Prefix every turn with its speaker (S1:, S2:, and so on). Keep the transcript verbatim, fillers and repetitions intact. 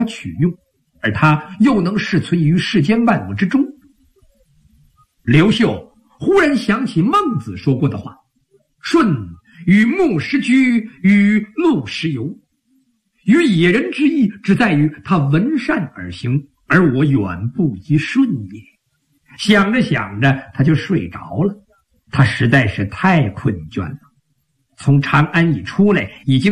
S1: 取用，而它又能适存于世间万物之中。刘秀忽然想起孟子说过的话：舜与木石居，与陆石游。与野人之异，只在于他闻善而行，而我远不及舜也。想着想着，他就睡着了。他实在是太困倦了。从长安一出来，已经